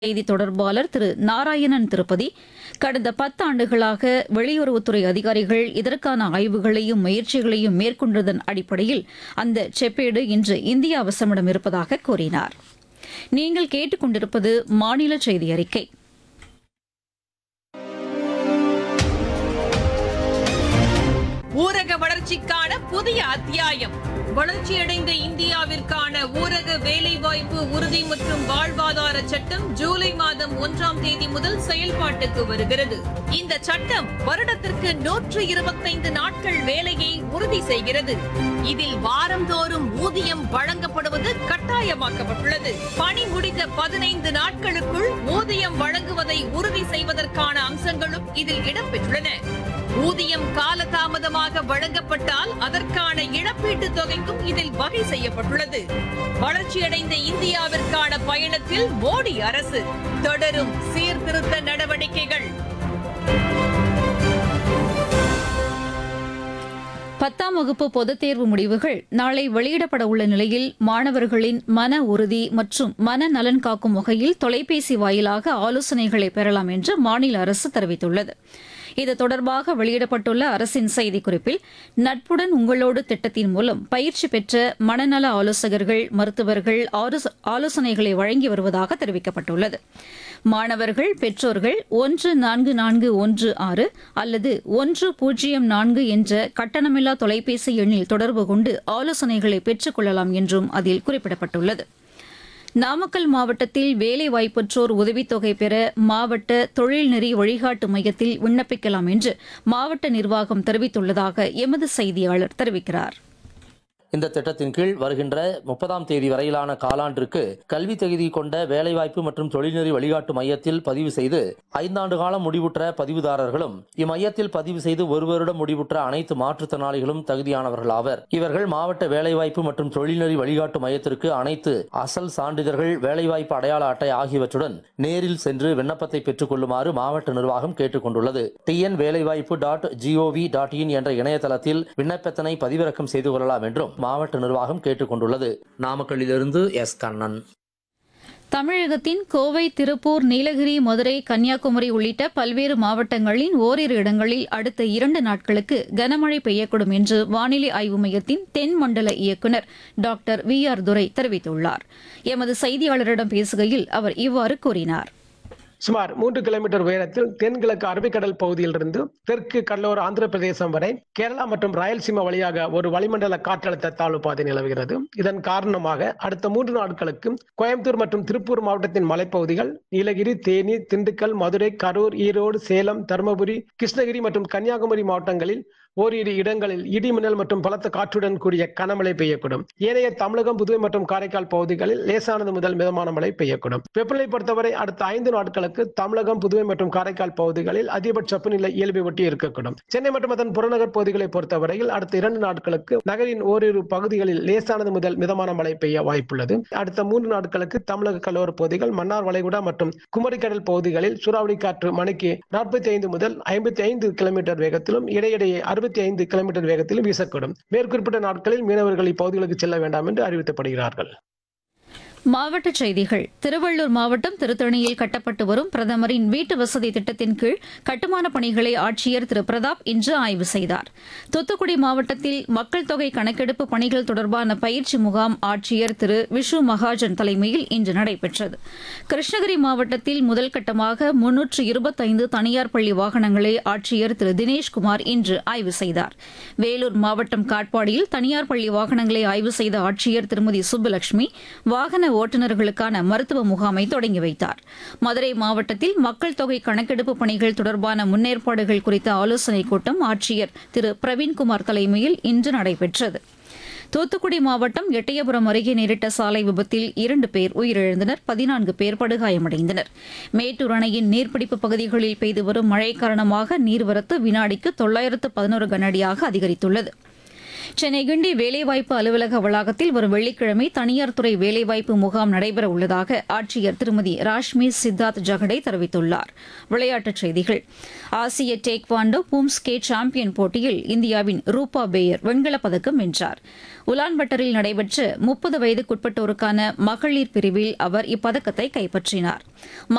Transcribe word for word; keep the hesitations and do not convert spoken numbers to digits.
செய்தி தொடர்பாளர் திரு நாராயணன் திருப்பதி, கடந்த பத்தாண்டுகளாக வெளியுறவுத்துறை அதிகாரிகள் இதற்கான ஆய்வுகளையும் முயற்சிகளையும் மேற்கொண்டதன் அடிப்படையில் அந்த செப்பேடு இன்று இந்தியா வசமிடம் இருப்பதாக கூறினார். நீங்கள் கேட்டுக் கொண்டிருப்பது மாநில செய்தி அறிக்கை. ஊரக வளர்ச்சிக்கான புதிய அத்தியாயம். வளர்ச்சியடைந்த இந்தியாவிற்கான ஊரக வேலைவாய்ப்பு உறுதி மற்றும் வாழ்வாதார சட்டம் ஜூலை மாதம் ஒன்றாம் தேதி முதல் செயல்பாட்டுக்கு வருகிறது. இந்த சட்டம் வருடத்திற்கு நூற்று இருபத்தைந்து நாட்கள் வேலையை உறுதி செய்கிறது. இதில் வாரந்தோறும் ஊதியம் வழங்கப்படுவது கட்டாயமாக்கப்பட்டுள்ளது. பணி முடிந்த பதினைந்து நாட்களுக்குள் ஊதியம் வழங்குவதை உறுதி செய்வதற்கான அம்சங்களும் இதில் இடம்பெற்றுள்ளன. ஊதியம் காலதாமதமாக வழங்கப்பட்டால் அதற்கான இழப்பீட்டுத் தொகைக்கும் இதில் வகை செய்யப்பட்டுள்ளது. வளர்ச்சியடைந்த இந்தியாவிற்கான பயணத்தில் மோடி அரசு தொடரும் சீர்திருத்த நடவடிக்கைகள். பத்தாம் வகுப்பு பொதுத் தேர்வு முடிவுகள் நாளை வெளியிடப்பட உள்ள நிலையில் மாணவர்களின் மன உறுதி மற்றும் மனநலன் காக்கும் வகையில் தொலைபேசி வாயிலாக ஆலோசனைகளை பெறலாம் என்று மாநில அரசு தெரிவித்துள்ளது. இது தொடர்பாக வெளியிடப்பட்டுள்ள அரசின் செய்திக்குறிப்பில், நட்புடன் உங்களோடு திட்டத்தின் மூலம் பயிற்சி பெற்ற மனநல ஆலோசகர்கள், மருத்துவர்கள் ஆலோசனைகளை வழங்கி வருவதாக தெரிவிக்கப்பட்டுள்ளது. மாணவர்கள், பெற்றோர்கள் ஒன்று நான்கு நான்கு ஒன்று ஆறு அல்லது ஒன்று பூஜ்ஜியம் நான்கு என்ற கட்டணமில்லா தொலைபேசி எண்ணில் தொடர்பு கொண்டு ஆலோசனைகளை பெற்றுக் கொள்ளலாம் என்றும் அதில் குறிப்பிடப்பட்டுள்ளது. நாமக்கல் மாவட்டத்தில் வேலைவாய்ப்பற்றோர் உதவித்தொகை பெற மாவட்ட தொழில்நெறி வழிகாட்டு மையத்தில் விண்ணப்பிக்கலாம் என்று மாவட்ட நிர்வாகம் தெரிவித்துள்ளதாக எமது செய்தியாளர் தெரிவிக்கிறார். இந்த திட்டத்தின் கீழ் வருகின்ற முப்பதாம் தேதி வரையிலான காலாண்டிற்கு கல்வி தகுதி கொண்ட வேலைவாய்ப்பு மற்றும் தொழில்நெறி வழிகாட்டு மையத்தில் பதிவு செய்து ஐந்தாண்டு காலம் முடிவுற்ற பதிவுதாரர்களும் இம்மையத்தில் பதிவு செய்து ஒரு வருடம் முடிவுற்ற அனைத்து மாற்றுத்திறனாளிகளும் தகுதியானவர்கள் ஆவர். இவர்கள் மாவட்ட வேலைவாய்ப்பு மற்றும் தொழில்நெறி வழிகாட்டு மையத்திற்கு அனைத்து அசல் சான்றிதழ்கள், வேலைவாய்ப்பு அடையாள அட்டை ஆகியவற்றுடன் நேரில் சென்று விண்ணப்பத்தை பெற்றுக் கொள்ளுமாறு மாவட்ட நிர்வாகம் கேட்டுக் கொண்டுள்ளது. டிஎன் வேலைவாய்ப்பு டாட் ஜிஓவி டாட் இன் என்ற இணையதளத்தில் விண்ணப்பத்தினை பதிவிறக்கம் செய்து கொள்ளலாம் என்றும் மாவட்ட நிர்வாகம் கேட்டுக் கொண்டுள்ளது. நாமக்கல்லிலிருந்து எஸ் கண்ணன். தமிழகத்தின் கோவை, திருப்பூர், நீலகிரி, மதுரை, கன்னியாகுமரி உள்ளிட்ட பல்வேறு மாவட்டங்களின் ஓரிரு இடங்களில் அடுத்த இரண்டு நாட்களுக்கு கனமழை பெய்யக்கூடும் என்று வானிலை ஆய்வு மையத்தின் தென் மண்டல இயக்குநர் டாக்டர் வி ஆர் துரை தெரிவித்துள்ளார். எமது செய்தியாளரிடம் பேசுகையில் அவர் இவ்வாறு கூறினார். சுமார் மூன்று கிலோமீட்டர் உயரத்தில் தென்கிழக்கு அரபிக்கடல் பகுதியிலிருந்து தெற்கு கடலோர ஆந்திர பிரதேசம் வரை கேரளா மற்றும் ராயல்சீமா வழியாக ஒரு வளிமண்டல காற்றழுத்த தாழ்வு பாதை நிலவுகிறது. இதன் காரணமாக அடுத்த மூன்று நாட்களுக்கு கோயம்புத்தூர் மற்றும் திருப்பூர் மாவட்டத்தின் மலைப்பகுதிகள், நீலகிரி, தேனி, திண்டுக்கல், மதுரை, கரூர், ஈரோடு, சேலம், தருமபுரி, கிருஷ்ணகிரி மற்றும் கன்னியாகுமரி மாவட்டங்களில் ஓரிரு இடங்களில் இடி மின்னல் மற்றும் பலத்த காற்றுடன் கூடிய கனமழை பெய்யக்கூடும். ஏனைய தமிழகம், புதுவை மற்றும் காரைக்கால் பகுதிகளில் லேசானது முதல் மிதமான மழை பெய்யக்கூடும். வெப்பநிலை பொறுத்தவரை அடுத்த ஐந்து நாட்களுக்கு தமிழகம், புதுவை மற்றும் காரைக்கால் பகுதிகளில் அதிகபட்ச வெப்பநிலை இயல்பை ஒட்டி இருக்கக்கூடும். சென்னை மற்றும் அதன் புறநகர் பகுதிகளை பொறுத்தவரையில் அடுத்த இரண்டு நாட்களுக்கு நகரின் ஓரிரு பகுதிகளில் லேசானது முதல் மிதமான மழை பெய்ய வாய்ப்புள்ளது. அடுத்த மூன்று நாட்களுக்கு தமிழக கடலோர பகுதிகள், மன்னார் வளைகுடா மற்றும் குமரிக்கடல் பகுதிகளில் சூறாவளி காற்று மணிக்கு நாற்பத்தி ஐந்து முதல் ஐம்பத்தி ஐந்து கிலோமீட்டர் வேகத்திலும் இடையிடையே அறுபத்தி ஐந்து கிலோமீட்டர் வேகத்திலும் வீசக்கூடும். மேற்குறிப்பிட்ட நாட்களில் மீனவர்கள் இப்பகுதிகளுக்கு செல்ல வேண்டாம் என்று அறிவிக்கப்படுகிறார்கள். மாவட்டச் செய்திகள். திருவள்ளூர் மாவட்டம் திருத்தணியில் கட்டப்பட்டு வரும் பிரதமரின் வீட்டு வசதி திட்டத்தின் கீழ் கட்டுமானப் பணிகளை ஆட்சியர் திரு பிரதாப் இன்று ஆய்வு செய்தார். தூத்துக்குடி மாவட்டத்தில் மக்கள் தொகை கணக்கெடுப்பு பணிகள் தொடர்பான பயிற்சி முகாம் ஆட்சியர் திரு விஷு மகாஜன் தலைமையில் இன்று நடைபெற்றது. கிருஷ்ணகிரி மாவட்டத்தில் முதல் கட்டமாக முன்னூற்று இருபத்தைந்து தனியார் பள்ளி வாகனங்களை ஆட்சியர் திரு தினேஷ்குமார் இன்று ஆய்வு செய்தார். வேலூர் மாவட்டம் காட்பாடியில் தனியார் பள்ளி வாகனங்களை ஆய்வு செய்த ஆட்சியர் திருமதி சுப்புலட்சுமி வாகன ஓட்டுநர்களுக்கான மருத்துவ முகாமை தொடங்கி வைத்தார். மதுரை மாவட்டத்தில் மக்கள் தொகை கணக்கெடுப்பு பணிகள் தொடர்பான முன்னேற்பாடுகள் குறித்த ஆலோசனைக் கூட்டம் ஆட்சியர் திரு பிரவீன்குமார் தலைமையில் இன்று நடைபெற்றது. தூத்துக்குடி மாவட்டம் எட்டயபுரம் அருகே நேரிட்ட சாலை விபத்தில் இரண்டு பேர் உயிரிழந்தனர், பதினான்கு பேர் படுகாயமடைந்தனர். மேட்டூர் அணையின் நீர்பிடிப்பு பகுதிகளில் பெய்து வரும் மழை காரணமாக நீர்வரத்து வினாடிக்கு தொள்ளாயிரத்து பதினோரு கனஅடியாக அதிகரித்துள்ளது. சென்னை கிண்டி வேலைவாய்ப்பு அலுவலக வளாகத்தில் வரும் வெள்ளிக்கிழமை தனியார் துறை வேலைவாய்ப்பு முகாம் நடைபெற உள்ளதாக ஆட்சியர் திருமதி ராஷ்மி சித்தார்த் ஜகடே தெரிவித்துள்ளார். விளையாட்டுச் செய்திகள். ஆசிய டேக்வாண்டோ பூம்ஸ்கே சாம்பியன் போட்டியில் இந்தியாவின் ரூபா பேயர் வெண்கலப் பதக்கம் வென்றார். உலான்பட்டரில் நடைபெற்ற முப்பது வயதுக்குட்பட்டோருக்கான மகளிர் பிரிவில் அவர் இப்பதக்கத்தை கைப்பற்றினார்.